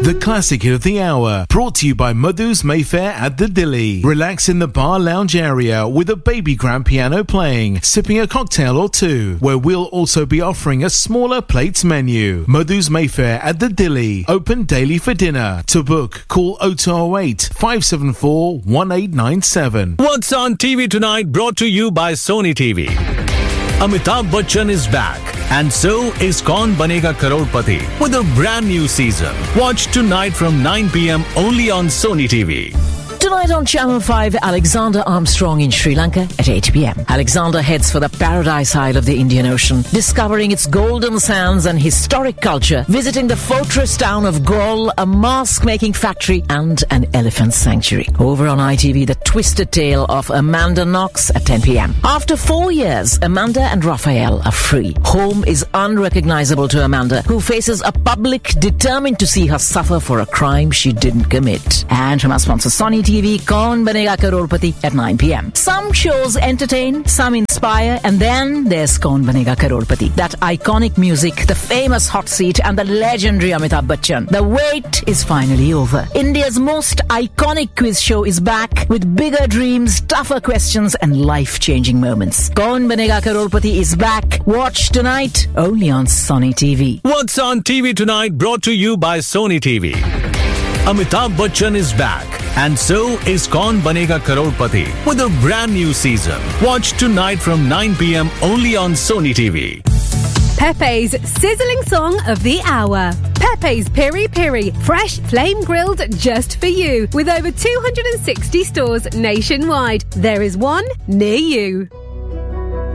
The classic hit of the hour, brought to you by Madhu's Mayfair at the Dilly. Relax in the bar lounge area with a baby grand piano playing, sipping a cocktail or two, where we'll also be offering a smaller plates menu. Madhu's Mayfair at the Dilly, open daily for dinner. To book, call 0208 574 1897. What's on TV tonight, brought to you by Sony TV. Amitabh Bachchan is back, and so is Kaun Banega Crorepati with a brand new season. Watch tonight from 9 p.m. only on Sony TV. Tonight on Channel 5, Alexander Armstrong in Sri Lanka at 8 p.m. Alexander heads for the Paradise Isle of the Indian Ocean, discovering its golden sands and historic culture, visiting the fortress town of Galle, a mask-making factory, and an elephant sanctuary. Over on ITV, the twisted tale of Amanda Knox at 10 p.m. After 4 years, Amanda and Raphael are free. Home is unrecognizable to Amanda, who faces a public determined to see her suffer for a crime she didn't commit. And from our sponsor Sony TV, Kaun Banega Crorepati at 9 p.m. Some shows entertain, some inspire, and then there's Kaun Banega Crorepati. That iconic music, the famous hot seat, and the legendary Amitabh Bachchan. The wait is finally over. India's most iconic quiz show is back with bigger dreams, tougher questions, and life-changing moments. Kaun Banega Crorepati is back. Watch tonight only on Sony TV. What's on TV tonight, brought to you by Sony TV. Amitabh Bachchan is back, and so is Kaun Banega Crorepati with a brand new season. Watch tonight from 9 p.m. only on Sony TV. Pepe's sizzling song of the hour. Pepe's Piri Piri, fresh flame grilled just for you. With over 260 stores nationwide, there is one near you.